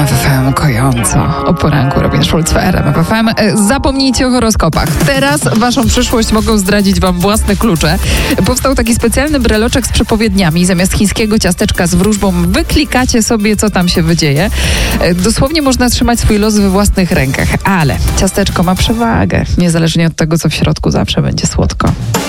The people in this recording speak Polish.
RMF FM kojąco. O poranku Robin Schulz w RMF FM. Zapomnijcie o horoskopach. Teraz waszą przyszłość mogą zdradzić wam własne klucze. Powstał taki specjalny breloczek z przepowiedniami. Zamiast chińskiego ciasteczka z wróżbą wyklikacie sobie, co tam się wydzieje. Dosłownie można trzymać swój los we własnych rękach. Ale ciasteczko ma przewagę. Niezależnie od tego, co w środku, zawsze będzie słodko.